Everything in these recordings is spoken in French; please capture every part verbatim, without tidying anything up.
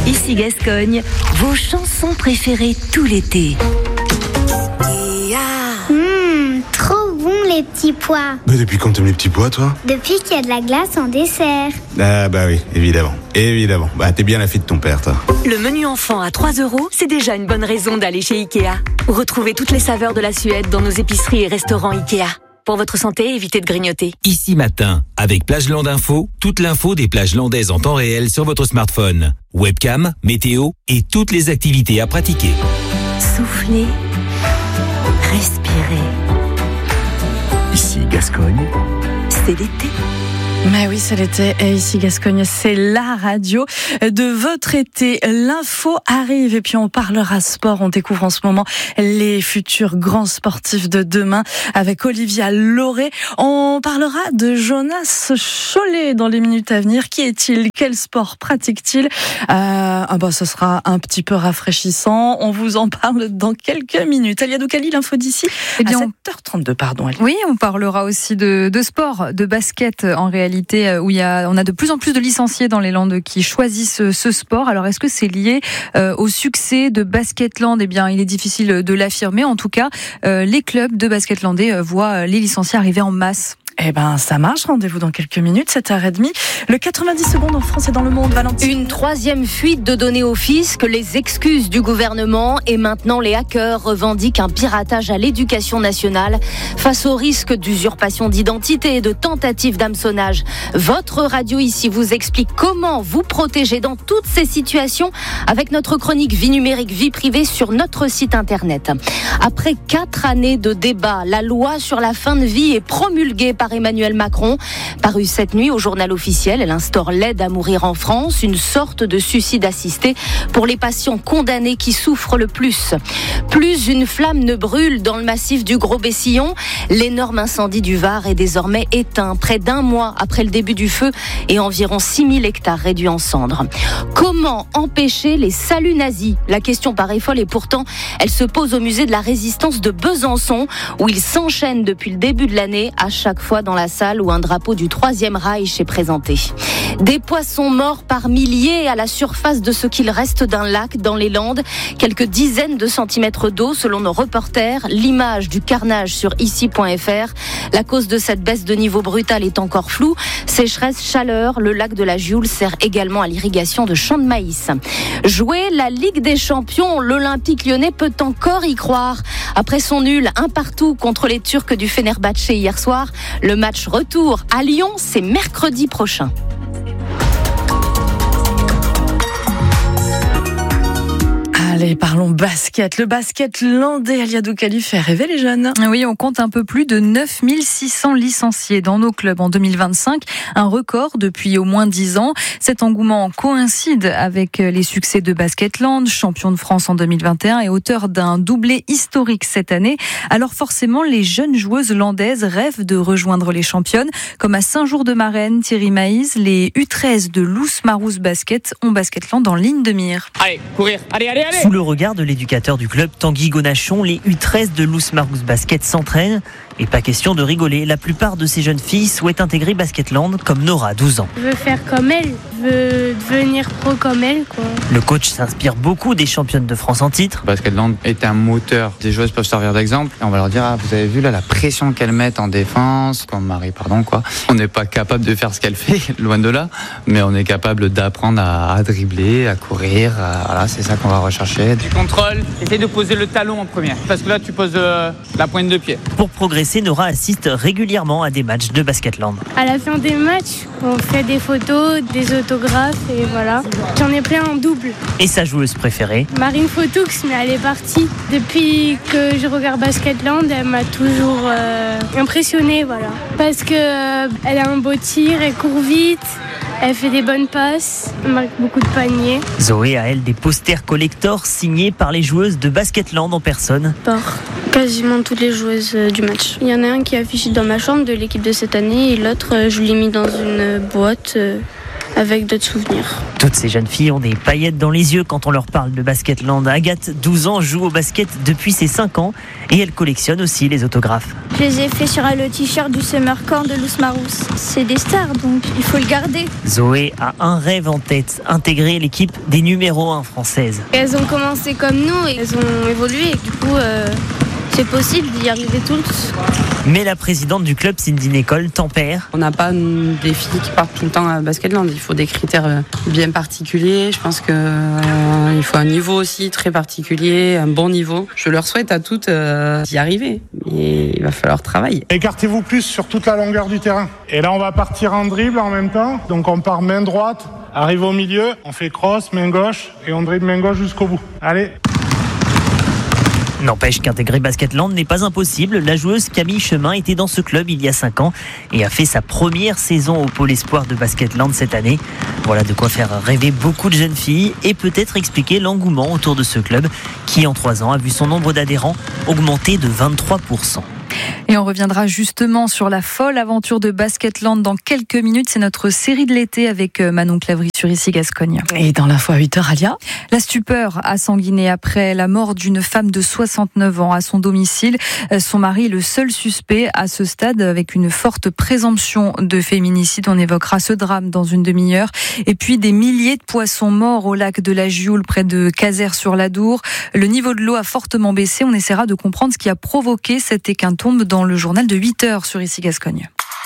Ici Gascogne, vos chansons préférées tout l'été. Mmh, trop bon les petits pois. Mais depuis quand t'aimes les petits pois, toi? Depuis qu'il y a de la glace en dessert. Ah bah oui, évidemment, évidemment. Bah t'es bien la fille de ton père, toi. Le menu enfant à trois euros, c'est déjà une bonne raison d'aller chez Ikea. Retrouvez toutes les saveurs de la Suède dans nos épiceries et restaurants Ikea. Pour votre santé, évitez de grignoter. Ici Matin, avec Plageland Info, toute l'info des plages landaises en temps réel sur votre smartphone. Webcam, météo et toutes les activités à pratiquer. Soufflez, respirez. Ici Gascogne, C'est l'été. Mais oui, c'est l'été et ici Gascogne, c'est la radio de votre été. L'info arrive et puis on parlera sport. On découvre en ce moment les futurs grands sportifs de demain avec Olivia Lauré. On parlera de Jonas Chollet dans les minutes à venir. Qui est-il? Quel sport pratique-t-il? euh, ah bah, ce sera un petit peu rafraîchissant. On vous en parle dans quelques minutes. Aliadou Kali, l'info d'ici eh bien, à sept heures trente-deux. Pardon. Ali. Oui, on parlera aussi de, de sport, de basket en réalité. Où il y a, on a de plus en plus de licenciés dans les Landes qui choisissent ce sport. Alors, est-ce que c'est lié euh, au succès de Basketland? Eh bien, il est difficile de l'affirmer. En tout cas, euh, les clubs de basket landais voient les licenciés arriver en masse. Eh ben, ça marche. Rendez-vous dans quelques minutes, sept heures trente. Le quatre-vingt-dix secondes en France et dans le monde, Valentine. Une troisième fuite de données au fisc, les excuses du gouvernement et maintenant les hackers revendiquent un piratage à l'éducation nationale face au risque d'usurpation d'identité et de tentative d'hameçonnage. Votre radio ici vous explique comment vous protéger dans toutes ces situations avec notre chronique Vie numérique, vie privée sur notre site internet. Après quatre années de débat, la loi sur la fin de vie est promulguée par Emmanuel Macron. Parue cette nuit au journal officiel, elle instaure l'aide à mourir en France, une sorte de suicide assisté pour les patients condamnés qui souffrent le plus. Plus une flamme ne brûle dans le massif du Gros-Bessillon. L'énorme incendie du Var est désormais éteint, près d'un mois après le début du feu et environ six mille hectares réduits en cendres. Comment empêcher les saluts nazis? La question paraît folle et pourtant, elle se pose au musée de la Résistance de Besançon, où ils s'enchaînent depuis le début de l'année, à chaque fois dans la salle où un drapeau du Troisième Reich est présenté. Des poissons morts par milliers à la surface de ce qu'il reste d'un lac dans les Landes. Quelques dizaines de centimètres d'eau selon nos reporters. L'image du carnage sur ici point f r. La cause de cette baisse de niveau brutal est encore floue. Sécheresse, chaleur, le lac de la Gioule sert également à l'irrigation de champs de maïs. Jouer la Ligue des Champions, l'Olympique lyonnais peut encore y croire. Après son nul un partout contre les Turcs du Fenerbahçe hier soir, le match retour à Lyon, c'est mercredi prochain. Allez, parlons basket. Le basket landais, Aliadou Kali, fait rêver les jeunes. Oui, on compte un peu plus de neuf mille six cents licenciés dans nos clubs en deux mille vingt-cinq, un record depuis au moins dix ans. Cet engouement coïncide avec les succès de Basketland, champion de France en deux mille vingt et un et auteur d'un doublé historique cette année. Alors forcément, les jeunes joueuses landaises rêvent de rejoindre les championnes, comme à Saint-Jour-de-Marenne, Thierry Maïs, les U treize de Lous Marousse Basket ont Basketland en ligne de mire. Allez, courir, allez, allez, allez. Sous le regard de l'éducateur du club, Tanguy Gonachon, les U treize de Lous Marousse Basket s'entraînent. Et pas question de rigoler, la plupart de ces jeunes filles souhaitent intégrer Basketland, comme Nora, douze ans. Je veux faire comme elle, je veux devenir pro comme elle, quoi. Le coach s'inspire beaucoup des championnes de France en titre. Basketland est un moteur. Des joueuses peuvent servir d'exemple. Et on va leur dire, ah, vous avez vu là la pression qu'elles mettent en défense, comme Marie, pardon, quoi. On n'est pas capable de faire ce qu'elle fait, loin de là, mais on est capable d'apprendre à, à dribbler, à courir. À, voilà, c'est ça qu'on va rechercher. Tu contrôles, essaye de poser le talon en première, parce que là tu poses euh, la pointe de pied. Pour progresser, Nora assiste régulièrement à des matchs de Basketland. À la fin des matchs, on fait des photos, des autographes et voilà. J'en ai plein en double. Et sa joueuse préférée? Marine Fotoux, mais elle est partie. Depuis que je regarde Basketland, elle m'a toujours euh, impressionnée, voilà. Parce que euh, elle a un beau tir, elle court vite. Elle fait des bonnes passes, elle marque beaucoup de paniers. Zoé a, elle, des posters collector signés par les joueuses de Basketland en personne. Par quasiment toutes les joueuses du match. Il y en a un qui est affiché dans ma chambre de l'équipe de cette année et l'autre, je l'ai mis dans une boîte avec d'autres souvenirs. Toutes ces jeunes filles ont des paillettes dans les yeux quand on leur parle de Basketland. Agathe, douze ans, joue au basket depuis ses cinq ans et elle collectionne aussi les autographes. Je les ai fait sur le t-shirt du Summer Camp de Luz Marous. C'est des stars, donc il faut le garder. Zoé a un rêve en tête, intégrer l'équipe des numéros un françaises. Elles ont commencé comme nous et elles ont évolué. Et du coup, euh, c'est possible d'y arriver toutes. Mais la présidente du club, Cindy Nicole, tempère. On n'a pas des filles qui partent tout le temps à Basketland. Il faut des critères bien particuliers. Je pense qu'il euh, faut un niveau aussi très particulier, un bon niveau. Je leur souhaite à toutes euh, d'y arriver. Et il va falloir travailler. Écartez-vous plus sur toute la longueur du terrain. Et là, on va partir en dribble en même temps. Donc on part main droite, arrive au milieu, on fait cross, main gauche, et on dribble main gauche jusqu'au bout. Allez. N'empêche qu'intégrer Basketland n'est pas impossible. La joueuse Camille Chemin était dans ce club il y a cinq ans et a fait sa première saison au pôle espoir de Basketland cette année. Voilà de quoi faire rêver beaucoup de jeunes filles et peut-être expliquer l'engouement autour de ce club qui en trois ans a vu son nombre d'adhérents augmenter de vingt-trois pour cent. Et on reviendra justement sur la folle aventure de Basketland dans quelques minutes. C'est notre série de l'été avec Manon Clavry sur Ici Gascogne. Et dans l'info à huit heures, Alia. La stupeur à Sanguinet après la mort d'une femme de soixante-neuf ans à son domicile. Son mari est le seul suspect à ce stade avec une forte présomption de féminicide. On évoquera ce drame dans une demi-heure. Et puis des milliers de poissons morts au lac de la Gioule près de Cazeres-sur-l'Adour. Le niveau de l'eau a fortement baissé. On essaiera de comprendre ce qui a provoqué cette hécatombe dans le journal de huit heures sur Ici Gascogne.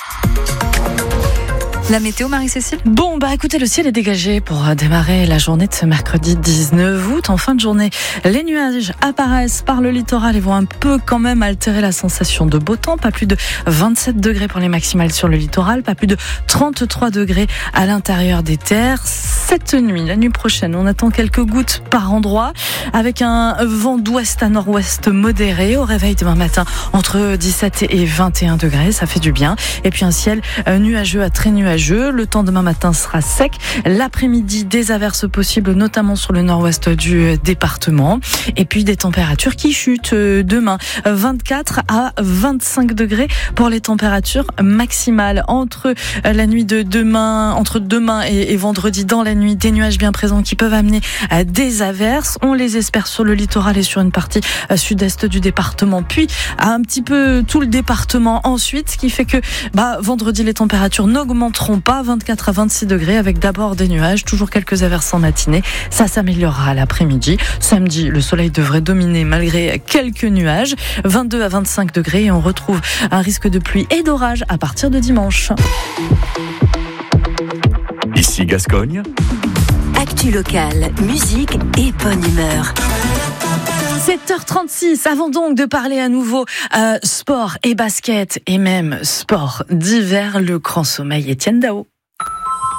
La météo, Marie-Cécile ? Bon, bah écoutez, le ciel est dégagé pour démarrer la journée de ce mercredi dix-neuf août. En fin de journée, les nuages apparaissent par le littoral et vont un peu quand même altérer la sensation de beau temps. Pas plus de vingt-sept degrés pour les maximales sur le littoral, pas plus de trente-trois degrés à l'intérieur des terres. Cette nuit, la nuit prochaine, on attend quelques gouttes par endroit avec un vent d'ouest à nord-ouest modéré. Au réveil demain matin, entre dix-sept et vingt et un degrés, ça fait du bien. Et puis un ciel nuageux à très nuageux. Le temps demain matin sera sec. L'après-midi, des averses possibles, notamment sur le nord-ouest du département. Et puis des températures qui chutent demain. vingt-quatre à vingt-cinq degrés pour les températures maximales. Entre la nuit de demain, entre demain et, et vendredi, dans la nuit, des nuages bien présents qui peuvent amener des averses. On les espère sur le littoral et sur une partie sud-est du département. Puis un petit peu tout le département ensuite, ce qui fait que bah, vendredi, les températures n'augmenteront pas, vingt-quatre à vingt-six degrés avec d'abord des nuages, toujours quelques averses en matinée. Ça s'améliorera à l'après-midi. Samedi, le soleil devrait dominer malgré quelques nuages. vingt-deux à vingt-cinq degrés et on retrouve un risque de pluie et d'orage à partir de dimanche. Ici Gascogne. Actu locale, musique et bonne humeur. sept heures trente-six, avant donc de parler à nouveau euh, sport et basket et même sport d'hiver, le grand sommeil, Étienne Dao.